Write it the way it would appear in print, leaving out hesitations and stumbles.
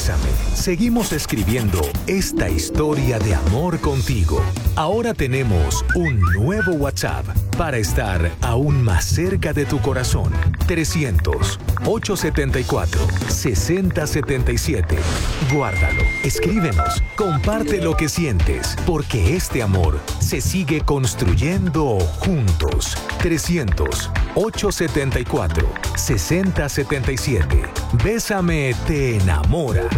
Bésame, seguimos escribiendo esta historia de amor contigo. Ahora tenemos un nuevo WhatsApp para estar aún más cerca de tu corazón. 300-874-6077. Guárdalo, escríbenos, comparte lo que sientes, porque este amor se sigue construyendo juntos. 300-874-6077. Bésame te enamora.